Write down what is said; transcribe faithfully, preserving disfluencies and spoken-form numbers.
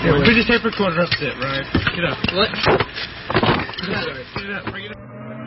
Yeah, we just tape recorder up it, right? Get up. What? Get up. Get it up. Bring it up.